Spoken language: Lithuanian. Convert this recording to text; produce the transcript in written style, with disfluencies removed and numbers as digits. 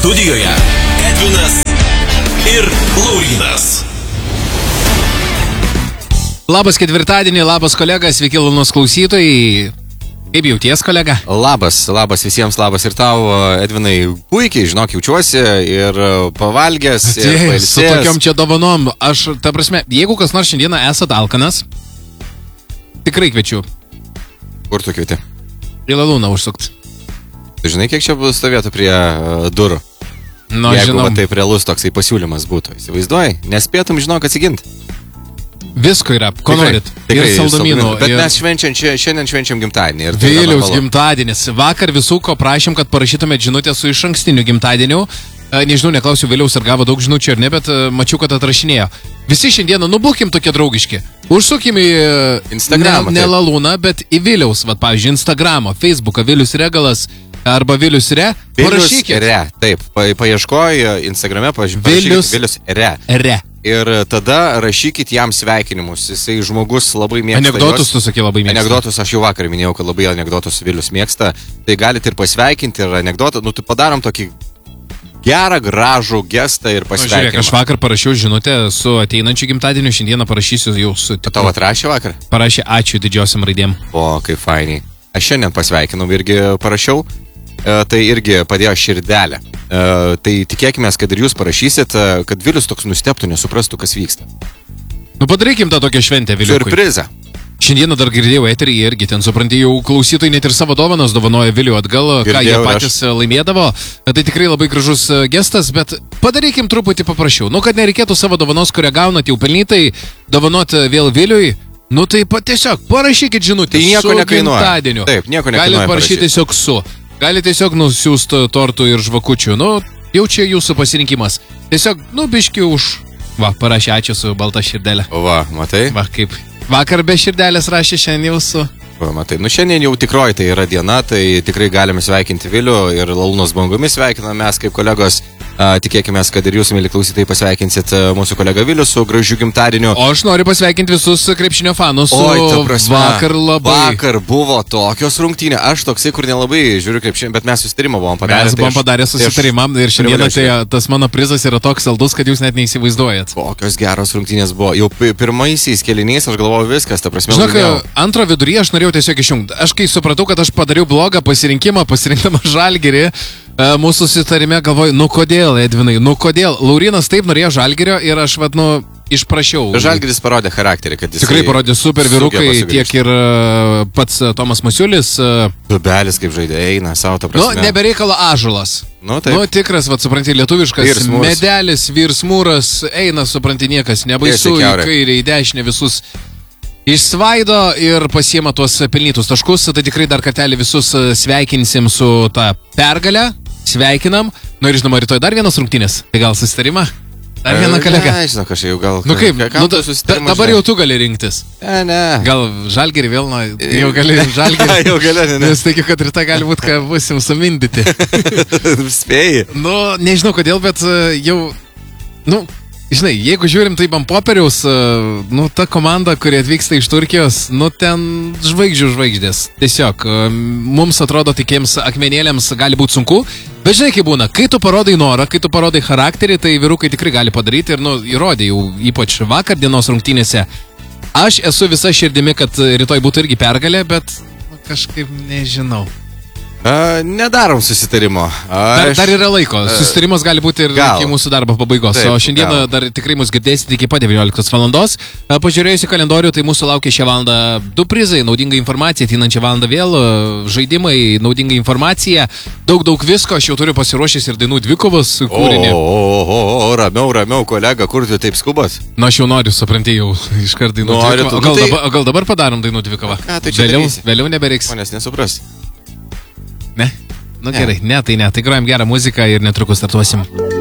Studijoje Edvinas ir Laurynas. Labas ketvirtadienį, labas kolega, sveiki Launos klausytojai. Kaip jauties, kolega? Labas visiems, labas ir tau, Edvinai. Puikiai, žinok, jaučiuosi ir pavalgęs, ir pailsėjęs. Su tokiom čia dovanom. Aš, ta prasme, jeigu kas nors šiandieną esat alkanas, tikrai kviečiu. Kur tu kvieti? Į Lalūną užsukt. Tu žinai, kiek čia stovėtų prie durų? Nu, jeigu žinom. taip realus toksai pasiūlymas būtų. Įsivaizduoji, nespėtum, žinok, atsigint. Visko yra, ko norit. Ir saldumynų. Bet mes šiandien švenčiam gimtadienį. Vėliaus gimtadienis. Vakar visų ko prašym, kad parašytumėt žinutę su išankstiniu gimtadieniu. Nežinau, neklausiu Vėliaus, ar gavo daug žinučių ar ne, bet mačiau, kad atrašinėjo. Visi šiandieną, būkim tokie draugiški. Užsukim į Instagramą. Ne Lalūną, bet į Vėliaus, pavyzdžiui, Instagramą, Facebooką, Vilius Regalas arba Vilius Re. Parašykit. Re, taip. Paieškoju Instagrame, parašykit Vilius Re. Re. Ir tada rašykit jam sveikinimus. Jisai žmogus labai mėgsta. Anekdotus tu sakai labai mėgsta. Anekdotus aš jau vakar minėjau, kad labai anekdotus Vilius mėgsta. Tai galite ir pasveikinti, ir anekdotą. Tai padarom tokį gerą, gražų gestą ir pasveikinimą. Žiūrėk, aš vakar parašiau žinutę su ateinančiu gimtadieniu, šiandieną parašysiu jau su... Tau atrašė vakar? Parašė ačiū didžiosiam raidėm. O, kaip fainiai. Aš šiandien pasveikinau irgi parašiau. Tai irgi padėjo širdelę. Tai tikėkime, kad ir jūs parašysit, kad Vilius toks nustebtų, nesuprastų, kas vyksta. Padarykim tą tokią šventę, Viliukui. Surprizą. Šiandieną dar girdėjau eterį irgi, ten supranti, jau klausytojai net ir savo dovanas dovanoja Viliui atgal, ką jie patys laimėdavo. Tai tikrai labai gražus gestas, bet padarykim truputį paprasčiau. Kad nereikėtų savo dovanos, kurią gaunat jau pelnytai, dovanoti vėl Viliui. Tai tiesiog parašykit žinutę. Tai nieko nekainuoja. Taip, nieko nekainuoja. Galite parašyti tiesiog su. Galite tiesiog nusiųsti tortų ir žvakučių. Jau čia jūsų pasirinkimas. Tiesiog, biški už... parašė ačiū su balta širdelė. Matai? Kaip vakar be širdelės rašė, šiandien jau su... Matai, šiandien jau tikroji tai yra diena, tai tikrai galime sveikinti Vilių ir Lalūnos bangomis sveikiname mes kaip kolegos. Tikėkime, kad ir jūs, mėly klausytojai, pasveikinsit mūsų kolegą Vilių su gražiu gimtadieniu. O aš noriu pasveikinti visus krepšinio fanus. Vakar labai. Vakar buvo tokios rungtynės. Aš toksai, kur nelabai žiūriu krepšinį, bet mes susitarimą buvom padarę. Mes buvom padarę susitarimą ir šiandieną tas mano prizas yra toks saldus, kad jūs net neįsivaizduojat. Kokios geros rungtynės buvo. Jau pirmaisiais kėliniais aš galvojau viskas, ta prasme. Žinok, antro viduryje aš norėjau tiesiog išjungti. Aš kai supratau, kad aš padariau blogą pasirinkimą, pasirinkdama Žalgirį, mūsų susitarime galvoju, kodėl, Edvinai, kodėl. Laurynas taip norėjo Žalgirio ir aš, išprašiau. Žalgiris parodė charakterį, kad jis... Tikrai parodė super vyrukai, tiek ir pats Tomas Masiulis. Dubelis kaip žaidė, eina savo to prasme. Nebereikalo ąžuolas. Tikras, supranti, lietuviškas medelis, virsmūras, eina, supranti, niekas nebaisu, į kairę, į dešinę visus išsvaido ir pasiema tuos pelnytus taškus. Tai tikrai dar kartelį visus sveikinsim su tą pergalę. Sveikinam. Ir žinoma, rytoj dar vienas rungtynės. Tai gal susitarimą? Dar vieną kolegą. Ne, žinok, aš jau gal... Dabar jau tu gali rinktis. Ne. Gal Žalgirį vėl, jau gali Žalgirį. Jau gali, ne. Nes teikiu, kad rytoj gali būti, kad būsim sumindyti. Spėjai. Nežinau kodėl, bet jau... Žinai, jeigu žiūrim taip ant popieriaus, ta komanda, kuri atvyksta iš Turkijos, ten žvaigždės. Tiesiog, mums atrodo tikiems akmenėliams gali būti sunku, bet žinai, kaip būna, kai tu parodai norą, kai tu parodai charakterį, tai vyrukai tikrai gali padaryti ir, įrodė jau ypač vakar dienos rungtynėse. Aš esu visa širdimi, kad rytoj būtų irgi pergalė, bet kažkaip nežinau. Nedarom susitarimo. Dar yra laiko. Susitarimas gali būti ir iki mūsų darbo pabaigos. Taip, o šiandieną dar tikrai mus girdėsite iki pat 19 valandos. Pažiūrėjus į kalendorių, tai mūsų laukia šią valandą 2 prizai, naudinga informacija, ateinančią valandą vėl žaidimai, naudinga informacija, daug visko. Aš jau turiu pasiruošęs ir dainų dvikovos kūrinį. Ramiau, kolega, kur tu taip skubas? Aš jau noriu, supranti, jau iškart dainų dvikovą. Gal dabar padarom dainų dvikovą? Vėliau nebereiks. Manęs nesupras. Ne? Gerai, tai grojam gerą muziką ir netrukus startuosim.